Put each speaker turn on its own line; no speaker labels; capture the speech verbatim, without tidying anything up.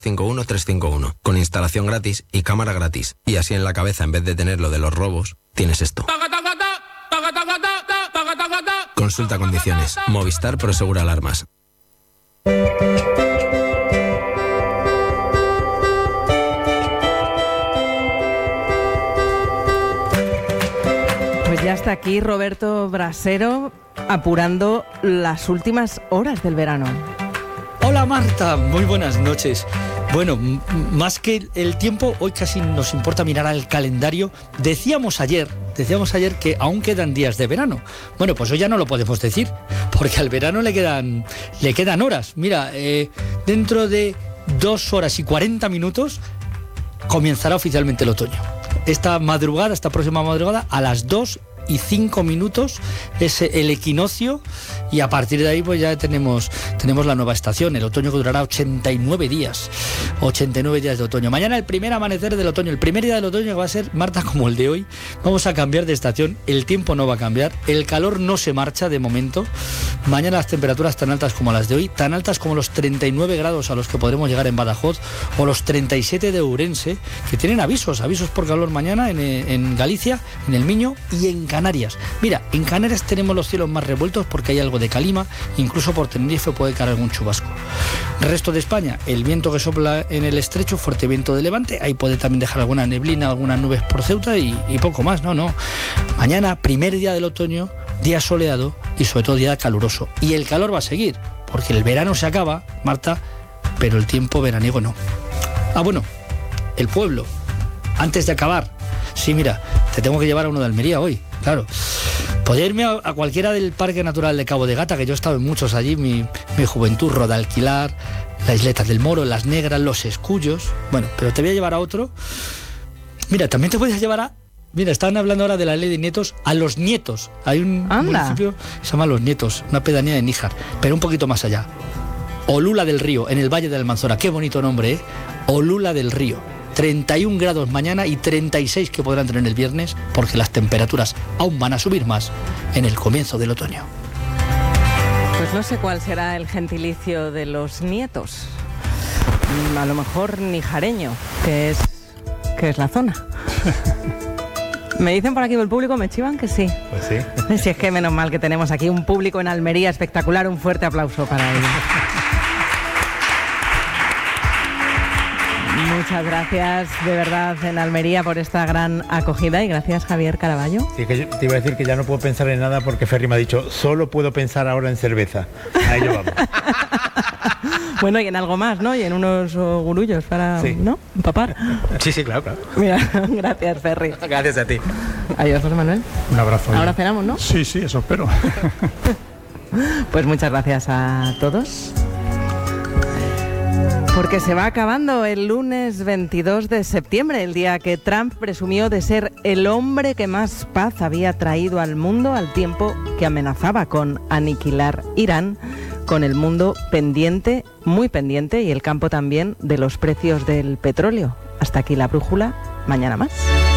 cinco uno tres cinco uno, con instalación gratis y cámara gratis. Y así en la cabeza, en vez de tener lo de los robos, tienes esto. Consulta condiciones. Movistar Prosegura Alarmas.
Pues ya está aquí Roberto Brasero apurando las últimas horas del verano.
Hola Marta, muy buenas noches. Bueno, m- más que el tiempo, hoy casi nos importa mirar al calendario. Decíamos ayer, decíamos ayer que aún quedan días de verano. Bueno, pues hoy ya no lo podemos decir, porque al verano le quedan, le quedan horas. Mira, eh, dentro de dos horas y cuarenta minutos comenzará oficialmente el otoño. Esta madrugada, esta próxima madrugada, a las dos y cinco minutos es el equinoccio, y a partir de ahí pues ya tenemos, tenemos la nueva estación, el otoño, que durará ochenta y nueve días, ochenta y nueve días de otoño. Mañana el primer amanecer del otoño, el primer día del otoño, que va a ser, Marta, como el de hoy. Vamos a cambiar de estación, el tiempo no va a cambiar, el calor no se marcha de momento. Mañana las temperaturas tan altas como las de hoy, tan altas como los treinta y nueve grados a los que podremos llegar en Badajoz, o los treinta y siete de Ourense, que tienen avisos, avisos por calor mañana en, en Galicia, en el Miño y en Canarias. Mira, en Canarias tenemos los cielos más revueltos porque hay algo de calima, incluso por Tenerife puede caer algún chubasco. Resto de España, el viento que sopla en el estrecho, fuerte viento de levante, ahí puede también dejar alguna neblina, algunas nubes por Ceuta y, y poco más, no, no. Mañana, primer día del otoño, día soleado y sobre todo día caluroso. Y el calor va a seguir, porque el verano se acaba, Marta, pero el tiempo veraniego no. Ah, bueno, el pueblo, antes de acabar, sí, mira, te tengo que llevar a uno de Almería hoy, claro. Podría irme a, a cualquiera del Parque Natural de Cabo de Gata, que yo he estado en muchos allí, mi, mi juventud, Rodalquilar, las Isletas del Moro, Las Negras, Los Escullos. Bueno, pero te voy a llevar a otro. Mira, también te voy a llevar a... Mira, estaban hablando ahora de la ley de nietos, a Los Nietos. Hay un
Anda.
municipio que se llama Los Nietos, una pedanía de Níjar, pero un poquito más allá. Olula del Río, en el Valle de Almanzora. Qué bonito nombre, ¿eh? Olula del Río. treinta y un grados mañana y treinta y seis que podrán tener el viernes, porque las temperaturas aún van a subir más en el comienzo del otoño.
Pues no sé cuál será el gentilicio de Los Nietos. Mm, A lo mejor nijareño, que es, que es la zona. Me dicen por aquí del público, me chivan que sí.
Pues sí.
Si es que menos mal que tenemos aquí un público en Almería espectacular, un fuerte aplauso para ellos. Muchas gracias, de verdad, en Almería por esta gran acogida, y gracias, Javier Caraballo.
Sí, que yo te iba a decir que ya no puedo pensar en nada porque Ferri me ha dicho, solo puedo pensar ahora en cerveza. A ello vamos.
Bueno, y en algo más, ¿no? Y en unos oh, gurullos para,
Sí.
¿no? Empapar.
Sí, sí, claro, claro.
Mira, gracias, Ferri.
Gracias a ti.
Adiós, José Manuel.
Un abrazo.
Ahora cenamos, ¿no?
Sí, sí, eso espero.
Pues muchas gracias a todos. Porque se va acabando el lunes veintidós de septiembre, el día que Trump presumió de ser el hombre que más paz había traído al mundo, al tiempo que amenazaba con aniquilar Irán, con el mundo pendiente, muy pendiente, y el campo también de los precios del petróleo. Hasta aquí la brújula, mañana más.